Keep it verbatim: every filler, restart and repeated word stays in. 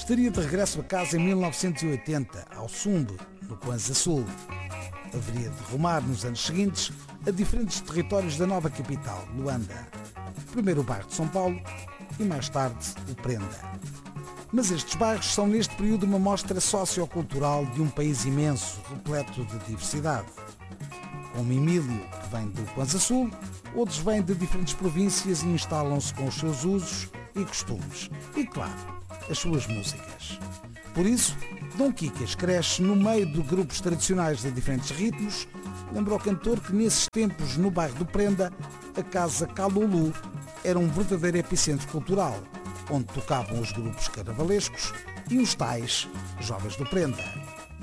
estaria de regresso a casa em mil novecentos e oitenta, ao Sumbe, no Kwanza Sul. Haveria de rumar nos anos seguintes a diferentes territórios da nova capital, Luanda. Primeiro o bairro de São Paulo e mais tarde o Prenda. Mas estes bairros são neste período uma mostra sociocultural de um país imenso, repleto de diversidade. Como Emílio, que vem do Kwanza Sul, outros vêm de diferentes províncias e instalam-se com os seus usos e costumes. E, claro, as suas músicas. Por isso, Dom Quiquas cresce no meio de grupos tradicionais de diferentes ritmos. Lembra o cantor que nesses tempos, no bairro do Prenda, a Casa Calulu era um verdadeiro epicentro cultural, onde tocavam os grupos carnavalescos e os tais Jovens do Prenda.